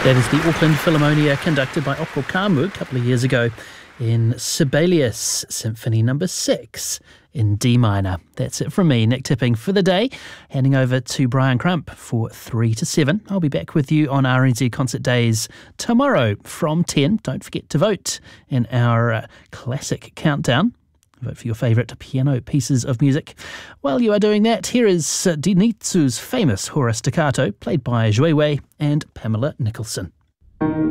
That is the Auckland Philharmonia conducted by Opal Kamu a couple of years ago in Sibelius Symphony No. 6 in D minor. That's it from me, Nick Tipping, for the day. Handing over to Brian Crump for 3 to 7. I'll be back with you on RNZ Concert Days tomorrow from 10. Don't forget to vote in our classic countdown. Vote for your favourite piano pieces of music. While you are doing that, here is Dinitsu's famous Hora Staccato, played by Zhuiwei and Pamela Nicholson.